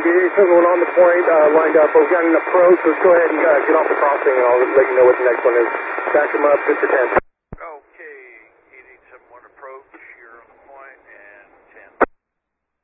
1 on the point, lined up. We've got an approach. Let's go ahead and get off the crossing, and I'll let you know what the next one is. Back them up, 6 to 10. Okay, 8871 approach, you're on the point, and 10.